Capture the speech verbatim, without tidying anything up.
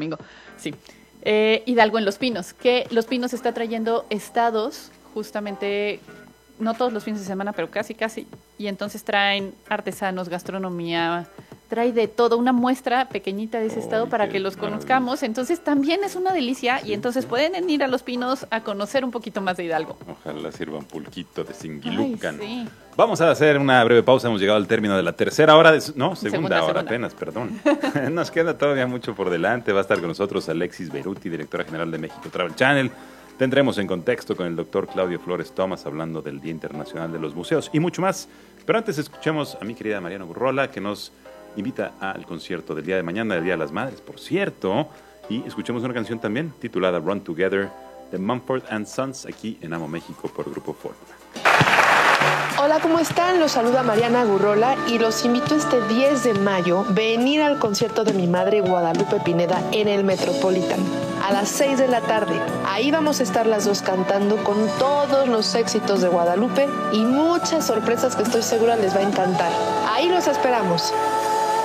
domingo. Sí. Eh, Hidalgo en Los Pinos, que Los Pinos está trayendo estados, justamente, no todos los fines de semana, pero casi, casi. Y entonces traen artesanos, gastronomía, trae de todo, una muestra pequeñita de ese oh, estado para que los conozcamos. Entonces también es una delicia sí, y entonces sí. pueden ir a Los Pinos a conocer un poquito más de Hidalgo. Ojalá sirvan pulquito de Singilucan. Ay, sí. Vamos a hacer una breve pausa, hemos llegado al término de la tercera hora, de, no, segunda, segunda hora segunda. apenas, perdón. Nos queda todavía mucho por delante, va a estar con nosotros Alexis Beruti, directora general de México Travel Channel. Tendremos en contexto con el doctor Claudio Flores Thomas hablando del Día Internacional de los Museos y mucho más. Pero antes escuchemos a mi querida Mariana Gurrola, que nos invita al concierto del día de mañana, del Día de las Madres, por cierto. Y escuchemos una canción también titulada Run Together de Mumford and Sons, aquí en Amo México por Grupo Fórmula. Hola, ¿cómo están? Los saluda Mariana Gurrola y los invito este diez de mayo a venir al concierto de mi madre Guadalupe Pineda en el Metropolitan a las seis de la tarde. Ahí vamos a estar las dos cantando con todos los éxitos de Guadalupe y muchas sorpresas que estoy segura les va a encantar. Ahí los esperamos.